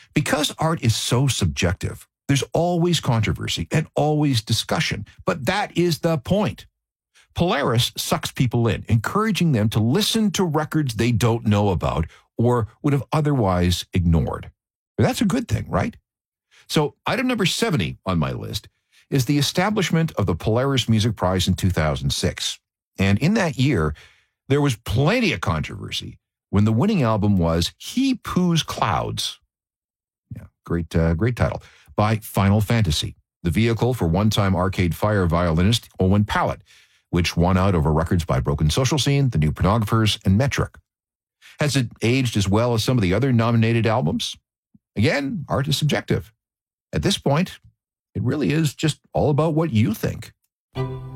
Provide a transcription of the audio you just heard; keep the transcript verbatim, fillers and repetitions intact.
Because art is so subjective, there's always controversy and always discussion. But that is the point. Polaris sucks people in, encouraging them to listen to records they don't know about or would have otherwise ignored. That's a good thing, right? So item number seventy on my list is the establishment of the Polaris Music Prize in two thousand six. And in that year, there was plenty of controversy when the winning album was He Poos Clouds. Yeah, great, uh, great title. By Final Fantasy, the vehicle for one-time Arcade Fire violinist Owen Pallett, which won out over records by Broken Social Scene, The New Pornographers, and Metric. Has it aged as well as some of the other nominated albums? Again, art is subjective. At this point, it really is just all about what you think.